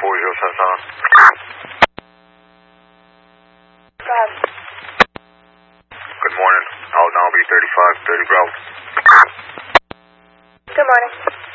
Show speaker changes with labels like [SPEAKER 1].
[SPEAKER 1] 40
[SPEAKER 2] Go ahead.
[SPEAKER 1] Good morning. I'll now be 3530 Bravo.
[SPEAKER 2] Good morning.